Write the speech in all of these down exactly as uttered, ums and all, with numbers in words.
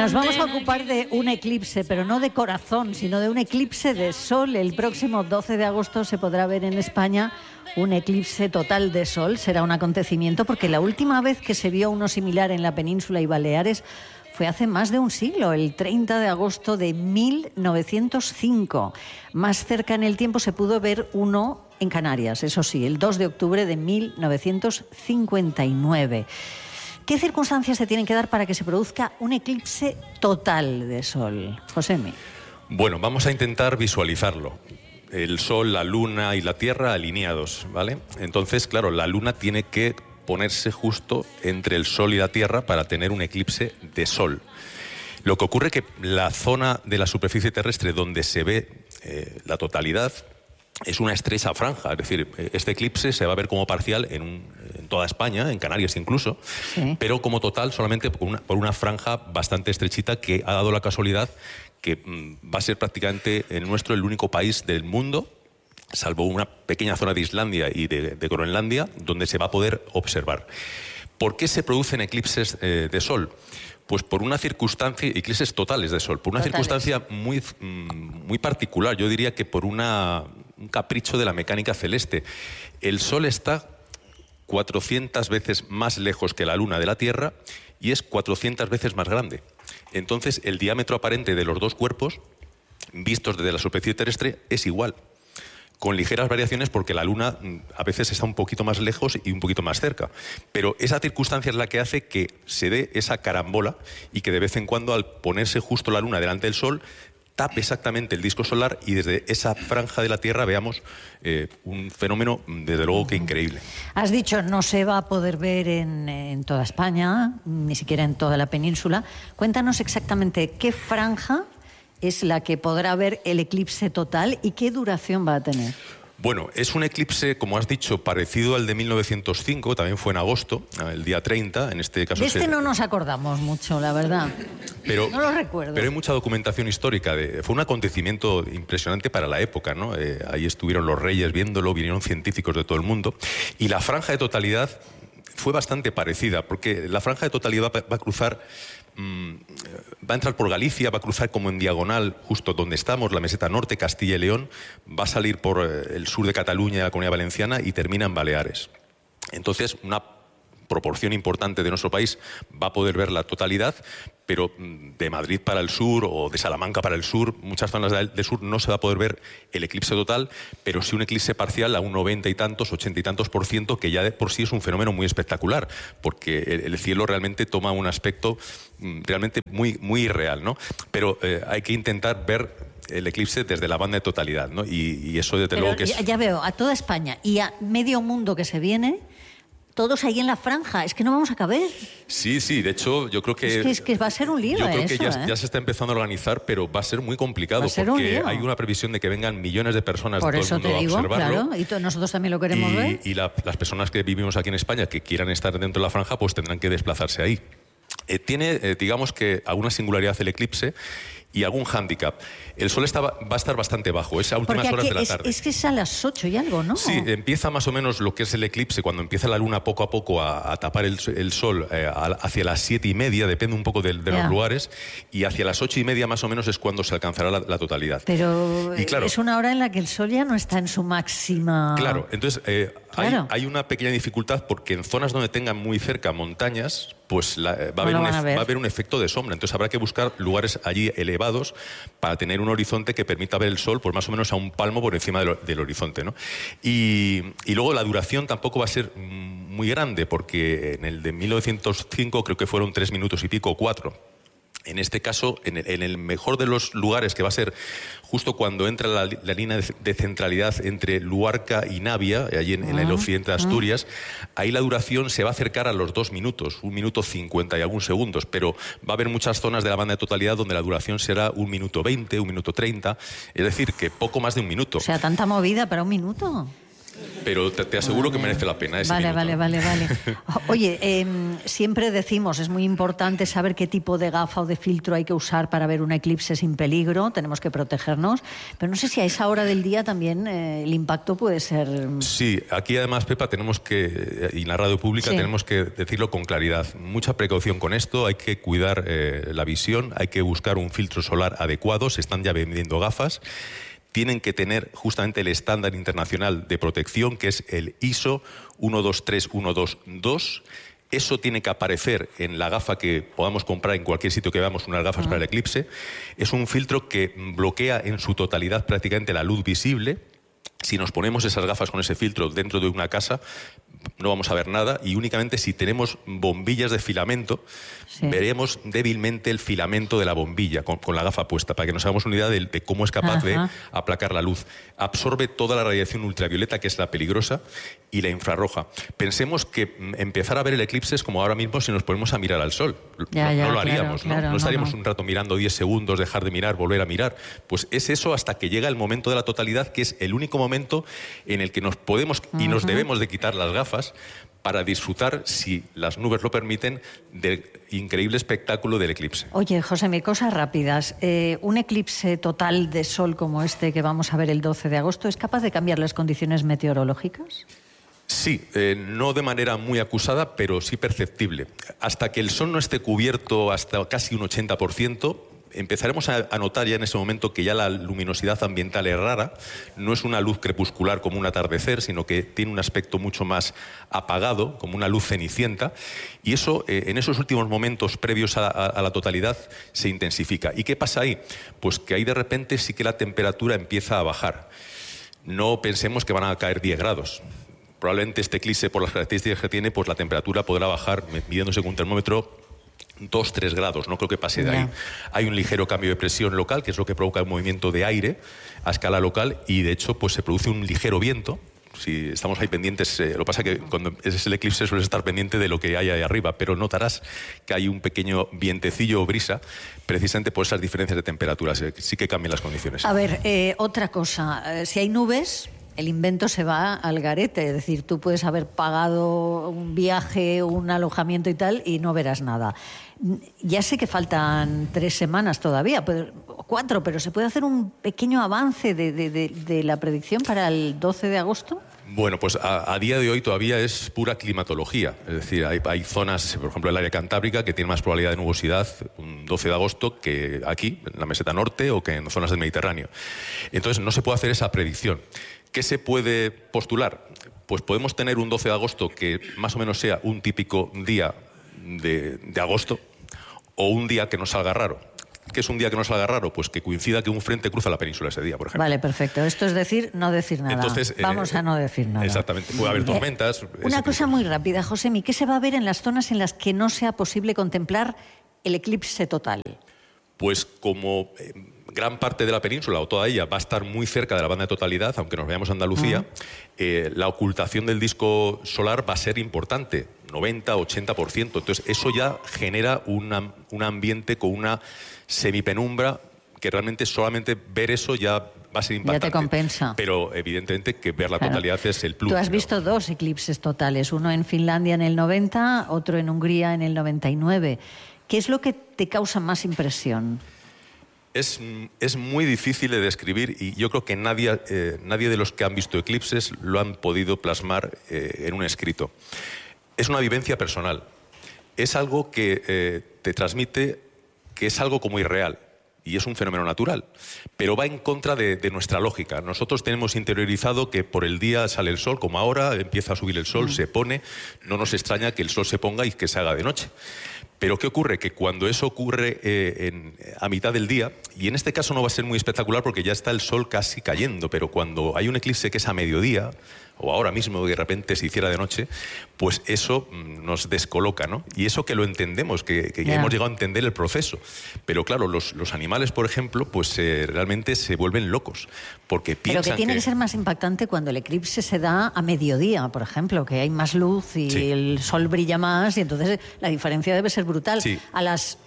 nos vamos a ocupar de un eclipse, pero no de corazón, sino de un eclipse de sol. El próximo doce de agosto se podrá ver en España un eclipse total de sol. Será un acontecimiento porque la última vez que se vio uno similar en la península y Baleares fue hace más de un siglo, el treinta de agosto de mil novecientos cinco. Más cerca en el tiempo se pudo ver uno en Canarias, eso sí, el dos de octubre de mil novecientos cincuenta y nueve. ¿Qué circunstancias se tienen que dar para que se produzca un eclipse total de sol? Josemi. Bueno, vamos a intentar visualizarlo. El Sol, la Luna y la Tierra alineados, ¿vale? Entonces, claro, la Luna tiene que ponerse justo entre el Sol y la Tierra para tener un eclipse de Sol. Lo que ocurre es que la zona de la superficie terrestre donde se ve eh, la totalidad es una estrecha franja, es decir, este eclipse se va a ver como parcial en, un, en toda España, en Canarias incluso, sí. Pero como total solamente por una, por una franja bastante estrechita que ha dado la casualidad que mmm, va a ser prácticamente el nuestro el único país del mundo, salvo una pequeña zona de Islandia y de, de Groenlandia, donde se va a poder observar. ¿Por qué se producen eclipses eh, de Sol? Pues por una circunstancia, eclipses totales de Sol, por una totales. circunstancia muy, muy particular, yo diría que por una, un capricho de la mecánica celeste. El Sol está cuatrocientas veces más lejos que la Luna de la Tierra y es cuatrocientas veces más grande. Entonces, el diámetro aparente de los dos cuerpos, vistos desde la superficie terrestre, es igual, con ligeras variaciones porque la Luna a veces está un poquito más lejos y un poquito más cerca. Pero esa circunstancia es la que hace que se dé esa carambola y que de vez en cuando, al ponerse justo la Luna delante del Sol, tape exactamente el disco solar y desde esa franja de la Tierra veamos eh, un fenómeno, desde luego, que increíble. Has dicho, no se va a poder ver en, en toda España, ni siquiera en toda la península. Cuéntanos exactamente qué franja es la que podrá ver el eclipse total y qué duración va a tener. Bueno, es un eclipse, como has dicho, parecido al de mil novecientos cinco, también fue en agosto, el día treinta, en este caso... De este se... no nos acordamos mucho, la verdad. Pero, no lo recuerdo. Pero hay mucha documentación histórica. De, fue un acontecimiento impresionante para la época, ¿no? Eh, ahí estuvieron los reyes viéndolo, vinieron científicos de todo el mundo. Y la franja de totalidad fue bastante parecida, porque la franja de totalidad va, va a cruzar... va a entrar por Galicia, va a cruzar como en diagonal justo donde estamos, la meseta norte, Castilla y León, va a salir por el sur de Cataluña y la Comunidad Valenciana y termina en Baleares. Entonces, una proporción importante de nuestro país va a poder ver la totalidad, pero de Madrid para el sur o de Salamanca para el sur, muchas zonas del sur no se va a poder ver el eclipse total, pero sí un eclipse parcial a un noventa y tantos, ochenta y tantos por ciento, que ya de por sí es un fenómeno muy espectacular, porque el cielo realmente toma un aspecto realmente muy, muy irreal, ¿no? Pero eh, hay que intentar ver el eclipse desde la banda de totalidad, ¿no? Y, y eso desde pero luego que es... Ya, ya veo, a toda España y a medio mundo que se viene... Todos ahí en la franja, es que no vamos a caber. Sí, sí, de hecho yo creo que... Es que, es que va a ser un lío. Yo creo eso, que ya, ¿eh? ya se está empezando a organizar, pero va a ser muy complicado va a ser porque un lío. hay una previsión de que vengan millones de personas Por de todo eso el mundo te digo, a observarlo. claro, y to- nosotros también lo queremos y, ver. Y la, las personas que vivimos aquí en España que quieran estar dentro de la franja pues tendrán que desplazarse ahí. Eh, tiene, eh, digamos que, alguna singularidad el eclipse y algún hándicap. El sol está, va a estar bastante bajo, es a últimas Porque horas de la es, tarde. es que es a las ocho y algo, ¿no? Sí, empieza más o menos lo que es el eclipse, cuando empieza la luna poco a poco a, a tapar el, el sol eh, a, hacia las siete y media, depende un poco de, de yeah. los lugares, y hacia las ocho y media más o menos es cuando se alcanzará la, la totalidad. Pero y claro, es una hora en la que el sol ya no está en su máxima... Claro, entonces eh, claro. Hay, hay una pequeña dificultad porque en zonas donde tengan muy cerca montañas, pues la, va, a haber no un, a ver. va a haber un efecto de sombra. Entonces habrá que buscar lugares allí elevados para tener un horizonte que permita ver el sol pues más o menos a un palmo por encima del, del horizonte, ¿no? Y, y luego la duración tampoco va a ser muy grande porque en el de mil novecientos cinco creo que fueron tres minutos y pico, cuatro. En este caso, en el, en el mejor de los lugares, que va a ser justo cuando entra la, la línea de, de centralidad entre Luarca y Navia, allí en, en el occidente de Asturias, ahí la duración se va a acercar a los dos minutos, un minuto cincuenta y algún segundos, pero va a haber muchas zonas de la banda de totalidad donde la duración será un minuto veinte, un minuto treinta, es decir, que poco más de un minuto. O sea, tanta movida para un minuto. pero te, te aseguro vale. que merece la pena ese Vale, minuto. vale, vale, vale. Oye, eh, siempre decimos, es muy importante saber qué tipo de gafa o de filtro hay que usar para ver un eclipse sin peligro, tenemos que protegernos, pero no sé si a esa hora del día también eh, el impacto puede ser... Sí, aquí además, Pepa, tenemos que, y en la radio pública sí. tenemos que decirlo con claridad, mucha precaución con esto, hay que cuidar eh, la visión, hay que buscar un filtro solar adecuado, se están ya vendiendo gafas, tienen que tener justamente el estándar internacional de protección, que es el I S O uno dos tres uno dos dos. Eso tiene que aparecer en la gafa que podamos comprar en cualquier sitio que veamos, unas gafas uh-huh. para el eclipse. Es un filtro que bloquea en su totalidad prácticamente la luz visible. Si nos ponemos esas gafas con ese filtro dentro de una casa, no vamos a ver nada, y únicamente si tenemos bombillas de filamento, sí. veremos débilmente el filamento de la bombilla con, con la gafa puesta, para que nos hagamos una idea de, de cómo es capaz Ajá. de aplacar la luz. Absorbe toda la radiación ultravioleta, que es la peligrosa, y la infrarroja. Pensemos que empezar a ver el eclipse es como ahora mismo si nos ponemos a mirar al sol. Ya, no, ya, no lo haríamos, claro, ¿no? Claro, no estaríamos no, no. un rato mirando diez segundos, dejar de mirar, volver a mirar. Pues es eso hasta que llega el momento de la totalidad, que es el único momento en el que nos podemos y nos uh-huh. debemos de quitar las gafas para disfrutar, si las nubes lo permiten, del increíble espectáculo del eclipse. Oye, Josemi, cosas rápidas. Eh, ¿Un eclipse total de sol como este que vamos a ver el doce de agosto es capaz de cambiar las condiciones meteorológicas? Sí, eh, no de manera muy acusada, pero sí perceptible. Hasta que el sol no esté cubierto hasta casi un ochenta por ciento, empezaremos a, a notar ya en ese momento que ya la luminosidad ambiental es rara, no es una luz crepuscular como un atardecer, sino que tiene un aspecto mucho más apagado, como una luz cenicienta, y eso eh, en esos últimos momentos previos a, a, a la totalidad se intensifica. ¿Y qué pasa ahí? Pues que ahí de repente sí que la temperatura empieza a bajar. No pensemos que van a caer diez grados. Probablemente este eclipse, por las características que tiene, pues la temperatura podrá bajar, midiéndose con un termómetro, dos, tres grados, no creo que pase de ahí. Hay un ligero cambio de presión local, que es lo que provoca el movimiento de aire a escala local, y de hecho pues se produce un ligero viento. Si estamos ahí pendientes, eh, lo que pasa es que cuando es el eclipse sueles estar pendiente de lo que hay ahí arriba, pero notarás que hay un pequeño vientecillo o brisa, precisamente por esas diferencias de temperaturas, eh, sí que cambian las condiciones. A ver, eh, otra cosa, eh, si hay nubes, el invento se va al garete, es decir, tú puedes haber pagado un viaje, un alojamiento y tal, y no verás nada. Ya sé que faltan tres semanas todavía, cuatro, pero ¿se puede hacer un pequeño avance de, de, de, de la predicción para el doce de agosto? Bueno, pues a, a día de hoy todavía es pura climatología. Es decir, hay, hay zonas, por ejemplo, el área cantábrica, que tiene más probabilidad de nubosidad un doce de agosto que aquí, en la meseta norte, o que en zonas del Mediterráneo. Entonces, no se puede hacer esa predicción. ¿Qué se puede postular? Pues podemos tener un doce de agosto que más o menos sea un típico día de, de agosto, o un día que nos salga raro. ¿Qué es un día que nos salga raro? Pues que coincida que un frente cruza la península ese día, por ejemplo. Vale, perfecto. Esto es decir, no decir nada. Entonces, Vamos eh, a no decir nada. Exactamente. Puede haber tormentas. Eh, una cosa muy rápida, Josemi. ¿Qué se va a ver en las zonas en las que no sea posible contemplar el eclipse total? Pues como eh, gran parte de la península, o toda ella, va a estar muy cerca de la banda de totalidad, aunque nos veamos a Andalucía, uh-huh. eh, la ocultación del disco solar va a ser importante, noventa, ochenta por ciento. Entonces, eso ya genera una, un ambiente con una semipenumbra que realmente solamente ver eso ya va a ser impactante. Ya te compensa. Pero evidentemente que ver la claro. totalidad es el plus. Tú has visto ¿no? dos eclipses totales, uno en Finlandia en el noventa, otro en Hungría en el noventa y nueve. ¿Qué es lo que te causa más impresión? Es, es muy difícil de describir, y yo creo que nadie, eh, nadie de los que han visto eclipses lo han podido plasmar eh, en un escrito. Es una vivencia personal. Es algo que eh, te transmite que es algo como irreal. Y es un fenómeno natural, pero va en contra de, de nuestra lógica. Nosotros tenemos interiorizado que por el día sale el sol, como ahora, empieza a subir el sol, mm. se pone, no nos extraña que el sol se ponga y que se haga de noche. Pero ¿qué ocurre? Que cuando eso ocurre eh, en, a mitad del día, y en este caso no va a ser muy espectacular porque ya está el sol casi cayendo, pero cuando hay un eclipse que es a mediodía, o ahora mismo de repente se hiciera de noche, pues eso nos descoloca, ¿no? Y eso que lo entendemos, que, que ya yeah. hemos llegado a entender el proceso. Pero claro, los, los animales, por ejemplo, pues eh, realmente se vuelven locos, porque piensan Pero que tiene que... que ser más impactante cuando el eclipse se da a mediodía, por ejemplo, que hay más luz y sí. el sol brilla más, y entonces la diferencia debe ser brutal. Sí. A las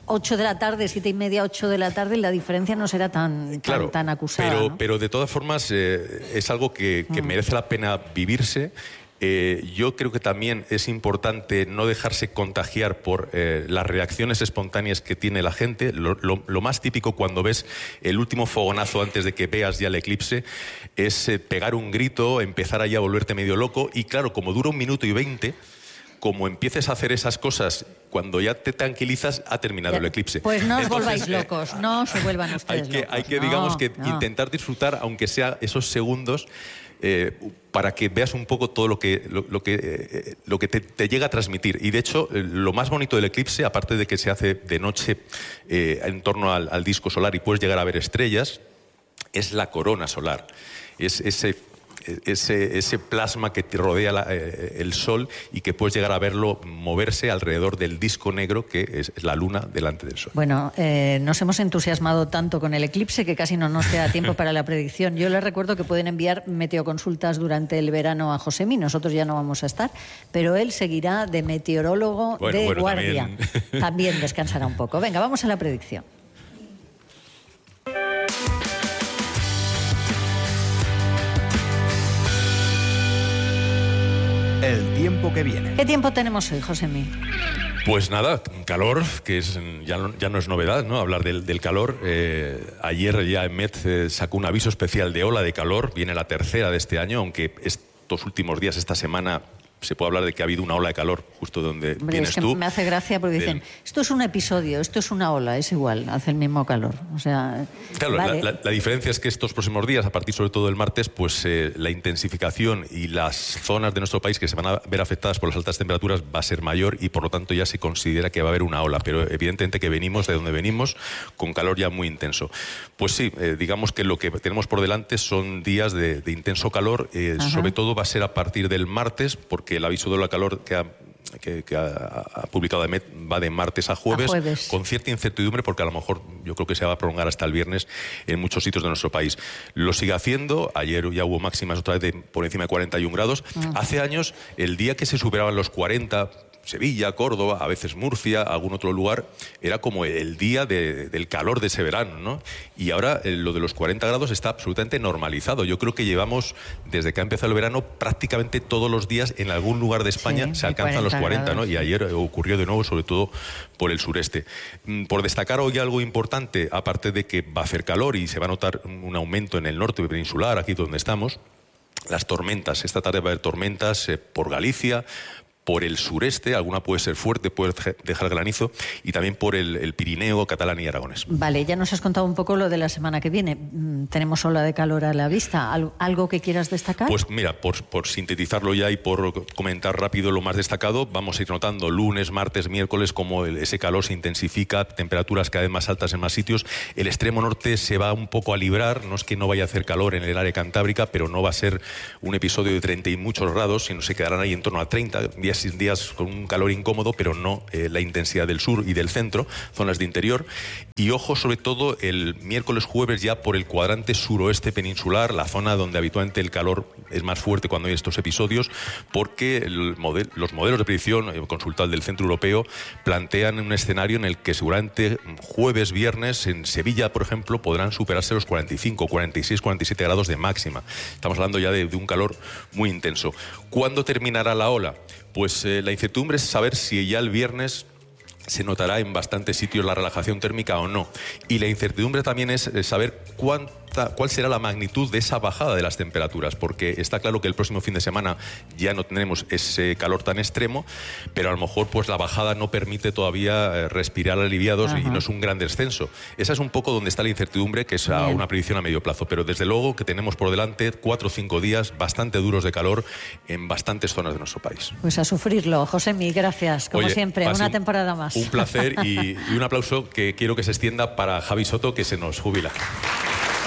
ocho de la tarde, siete y media, ocho de la tarde, la diferencia no será tan, claro, tan, tan acusada. Pero, ¿no? pero de todas formas eh, es algo que, que mm. merece la pena vivirse. Eh, yo creo que también es importante no dejarse contagiar por eh, las reacciones espontáneas que tiene la gente. Lo, lo, lo más típico cuando ves el último fogonazo antes de que veas ya el eclipse es eh, pegar un grito, empezar ahí a volverte medio loco y claro, como dura un minuto y veinte, como empieces a hacer esas cosas, cuando ya te tranquilizas, ha terminado ya, el eclipse. Pues no os Entonces, volváis locos, eh, no se vuelvan ustedes hay que, locos. Hay que, no, digamos, que no. intentar disfrutar, aunque sea esos segundos, eh, para que veas un poco todo lo que, lo, lo que, eh, lo que te, te llega a transmitir. Y de hecho, eh, lo más bonito del eclipse, aparte de que se hace de noche eh, en torno al, al disco solar y puedes llegar a ver estrellas, es la corona solar. Es ese... Ese, ese plasma que te rodea la, eh, el Sol y que puedes llegar a verlo moverse alrededor del disco negro que es, es la Luna delante del Sol. Bueno, eh, nos hemos entusiasmado tanto con el eclipse que casi no nos queda tiempo para la predicción. Yo les recuerdo que pueden enviar meteoconsultas durante el verano a Josemi, nosotros ya no vamos a estar, pero él seguirá de meteorólogo bueno, de bueno, guardia. También... también descansará un poco. Venga, vamos a la predicción. El tiempo que viene. ¿Qué tiempo tenemos hoy, Josemi? Pues nada, calor, que es, ya, no, ya no es novedad, ¿no? Hablar del, del calor. Eh, ayer ya Met eh, sacó un aviso especial de ola de calor, viene la tercera de este año, aunque estos últimos días, esta semana, se puede hablar de que ha habido una ola de calor justo donde Hombre, vienes es que tú. Me hace gracia porque dicen, del... esto es un episodio, esto es una ola, es igual, hace el mismo calor. O sea, claro, vale. la, la, la diferencia es que estos próximos días, a partir sobre todo del martes, pues eh, la intensificación y las zonas de nuestro país que se van a ver afectadas por las altas temperaturas va a ser mayor y por lo tanto ya se considera que va a haber una ola, pero evidentemente que venimos de donde venimos con calor ya muy intenso. Pues sí, eh, digamos que lo que tenemos por delante son días de, de intenso calor, eh, sobre todo va a ser a partir del martes, porque el aviso de la calor que ha, que, que ha, ha publicado Met va de martes a jueves, a jueves, con cierta incertidumbre, porque a lo mejor yo creo que se va a prolongar hasta el viernes en muchos sitios de nuestro país. Lo sigue haciendo, ayer ya hubo máximas otra vez de, por encima de cuarenta y un grados. Uh-huh. Hace años, el día que se superaban los cuarenta, Sevilla, Córdoba, a veces Murcia, algún otro lugar, era como el día de, del calor de ese verano, ¿no? Y ahora eh, lo de los cuarenta grados está absolutamente normalizado. Yo creo que llevamos, desde que ha empezado el verano, prácticamente todos los días en algún lugar de España sí, se alcanzan los cuarenta, grados, ¿no? Y ayer ocurrió de nuevo, sobre todo por el sureste. Por destacar hoy algo importante, aparte de que va a hacer calor y se va a notar un aumento en el norte peninsular, aquí donde estamos, las tormentas. Esta tarde va a haber tormentas eh, por Galicia, por el sureste, alguna puede ser fuerte, puede dejar granizo, y también por el, el Pirineo, Catalán y Aragonés. Vale, ya nos has contado un poco lo de la semana que viene. Tenemos ola de calor a la vista. ¿Algo que quieras destacar? Pues mira, por, por sintetizarlo ya y por comentar rápido lo más destacado, vamos a ir notando lunes, martes, miércoles como el, ese calor se intensifica, temperaturas cada vez más altas en más sitios. El extremo norte se va un poco a librar, no es que no vaya a hacer calor en el área cantábrica, pero no va a ser un episodio de treinta y muchos grados, sino se quedarán ahí en torno a treinta, días días con un calor incómodo, pero no eh, la intensidad del sur y del centro, zonas de interior. Y ojo sobre todo el miércoles, jueves ya por el cuadrante suroeste peninsular, la zona donde habitualmente el calor es más fuerte cuando hay estos episodios, porque el model, los modelos de predicción eh, consultados del Centro Europeo plantean un escenario en el que seguramente jueves, viernes en Sevilla, por ejemplo, podrán superarse los cuarenta y cinco, cuarenta y seis, cuarenta y siete grados de máxima. Estamos hablando ya de, de un calor muy intenso. ¿Cuándo terminará la ola? Pues eh, la incertidumbre es saber si ya el viernes se notará en bastantes sitios la relajación térmica o no. Y la incertidumbre también es saber cuánta, cuál será la magnitud de esa bajada de las temperaturas, porque está claro que el próximo fin de semana ya no tendremos ese calor tan extremo, pero a lo mejor pues la bajada no permite todavía respirar aliviados. Ajá. Y no es un gran descenso. Esa es un poco donde está la incertidumbre, que es a una predicción a medio plazo, pero desde luego que tenemos por delante cuatro o cinco días bastante duros de calor en bastantes zonas de nuestro país. Pues a sufrirlo. Josemi, gracias, como Oye, siempre, una temporada más. Un placer y, y un aplauso que quiero que se extienda para Javi Soto, que se nos jubila.